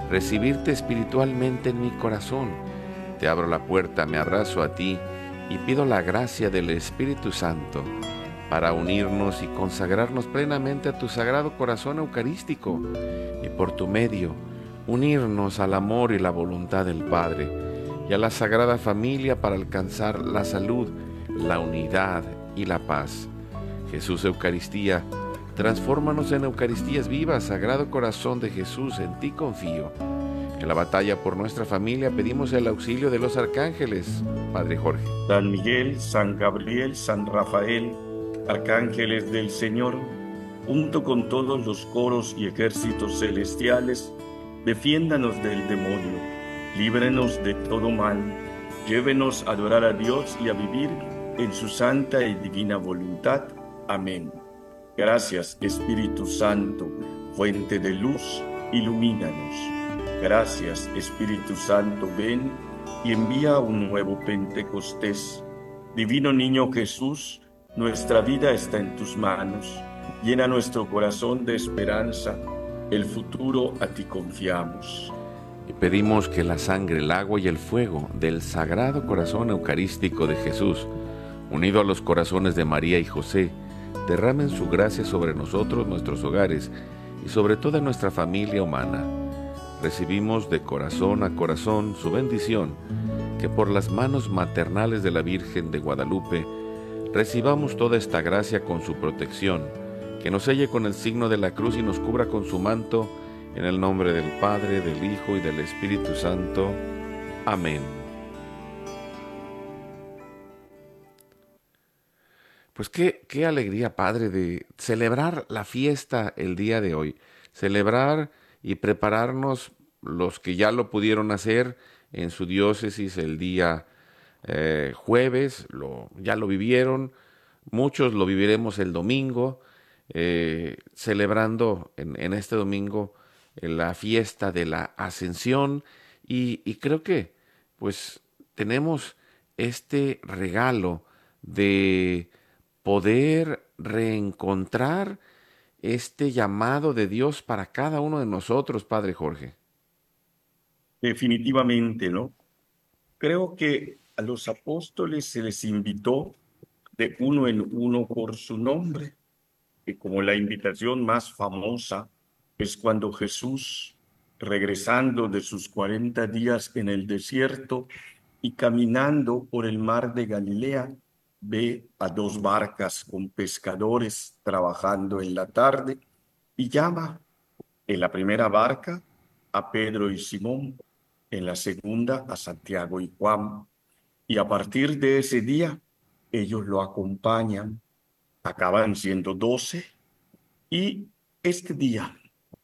recibirte espiritualmente en mi corazón. Te abro la puerta, me abrazo a ti y pido la gracia del Espíritu Santo para unirnos y consagrarnos plenamente a tu sagrado corazón eucarístico y por tu medio unirnos al amor y la voluntad del Padre y a la Sagrada Familia para alcanzar la salud, la unidad y la paz. Jesús Eucaristía, transfórmanos en Eucaristías vivas, Sagrado Corazón de Jesús, en ti confío. En la batalla por nuestra familia pedimos el auxilio de los arcángeles, Padre Jorge. San Miguel, San Gabriel, San Rafael, arcángeles del Señor, junto con todos los coros y ejércitos celestiales, defiéndanos del demonio, líbrenos de todo mal, llévenos a adorar a Dios y a vivir en su santa y divina voluntad. Amén. Gracias, Espíritu Santo, fuente de luz, ilumínanos. Gracias, Espíritu Santo, ven y envía un nuevo Pentecostés. Divino Niño Jesús, nuestra vida está en tus manos. Llena nuestro corazón de esperanza. El futuro a ti confiamos. Y pedimos que la sangre, el agua y el fuego del Sagrado Corazón Eucarístico de Jesús, unido a los corazones de María y José, derramen su gracia sobre nosotros, nuestros hogares y sobre toda nuestra familia humana. Recibimos de corazón a corazón su bendición, que por las manos maternales de la Virgen de Guadalupe recibamos toda esta gracia con su protección, que nos selle con el signo de la cruz y nos cubra con su manto, en el nombre del Padre, del Hijo y del Espíritu Santo. Amén. Pues qué alegría, Padre, de celebrar la fiesta el día de hoy, celebrar y prepararnos los que ya lo pudieron hacer en su diócesis el día jueves, ya lo vivieron, muchos lo viviremos el domingo, celebrando en este domingo la fiesta de la Ascensión y creo que pues tenemos este regalo de poder reencontrar este llamado de Dios para cada uno de nosotros, Padre Jorge. Definitivamente, ¿no? Creo que a los apóstoles se les invitó de uno en uno por su nombre, y como la invitación más famosa es cuando Jesús, regresando de sus 40 días en el desierto y caminando por el mar de Galilea, ve a dos barcas con pescadores trabajando en la tarde y llama en la primera barca a Pedro y Simón, en la segunda a Santiago y Juan. Y a partir de ese día, ellos lo acompañan, acaban siendo 12 y este día,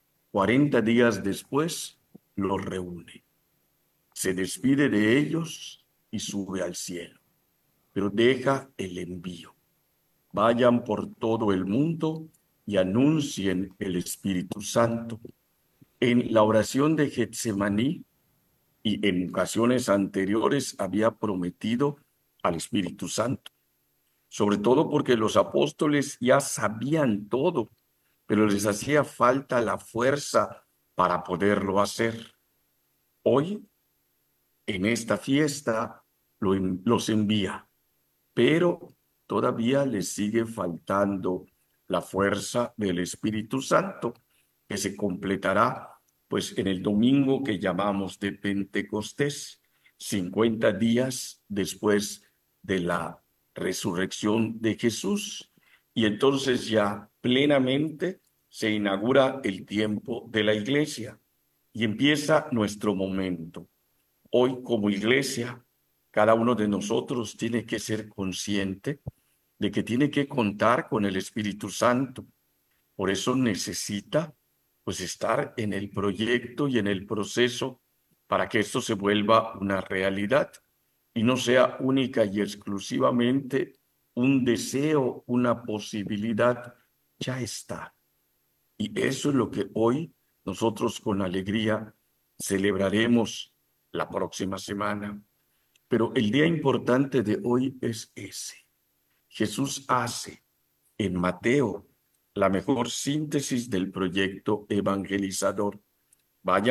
40 días después, los reúne. Se despide de ellos y sube al cielo, pero deja el envío. Vayan por todo el mundo y anuncien el Espíritu Santo. En la oración de Getsemaní y en ocasiones anteriores había prometido al Espíritu Santo, sobre todo porque los apóstoles ya sabían todo, pero les hacía falta la fuerza para poderlo hacer. Hoy, en esta fiesta, los envía, pero todavía les sigue faltando la fuerza del Espíritu Santo, que se completará pues en el domingo que llamamos de Pentecostés, 50 días después de la resurrección de Jesús. Y entonces ya plenamente se inaugura el tiempo de la iglesia y empieza nuestro momento. Hoy como iglesia, cada uno de nosotros tiene que ser consciente de que tiene que contar con el Espíritu Santo. Por eso necesita pues estar en el proyecto y en el proceso para que esto se vuelva una realidad y no sea única y exclusivamente un deseo, una posibilidad, ya está. Y eso es lo que hoy nosotros con alegría celebraremos la próxima semana. Pero el día importante de hoy es ese. Jesús hace en Mateo la mejor síntesis del proyecto evangelizador. Vaya